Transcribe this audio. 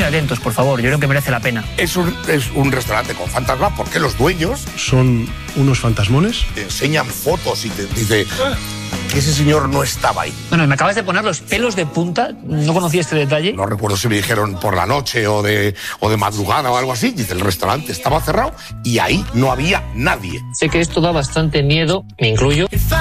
atentos, por favor. Yo creo que merece la pena. Es un restaurante con fantasma porque los dueños son unos fantasmones. te enseñan fotos y te dice que ese señor no estaba ahí. Bueno, me acabas de poner los pelos de punta. No conocía este detalle. No recuerdo si me dijeron por la noche o de madrugada o algo así. Dice, el restaurante estaba cerrado y ahí no había nadie. Sé que esto da bastante miedo, me incluyo.